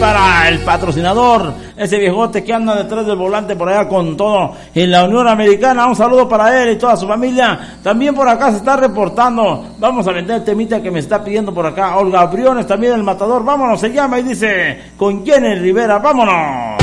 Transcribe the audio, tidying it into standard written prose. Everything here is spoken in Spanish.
para el patrocinador, ese viejote que anda detrás del volante por allá con todo en la Unión Americana. Un saludo para él y toda su familia. También por acá se está reportando. Vamos a vender el temita que me está pidiendo por acá Olga Briones, también el Matador. Vámonos, se llama y dice con Jenny Rivera. Vámonos.